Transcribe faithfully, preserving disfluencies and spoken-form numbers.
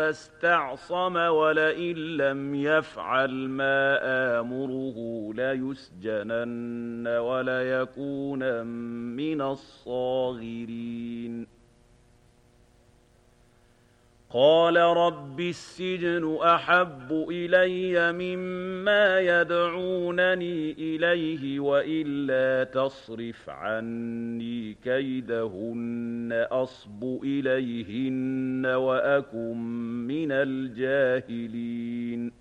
فاستعصم ولئن لم يفعل ما آمره ليسجنن وليكونن من الصاغرين قال رب السجن أحب إلي مما يدعونني إليه وإلا تصرف عني كيدهن أصب إليهن وأكن من الجاهلين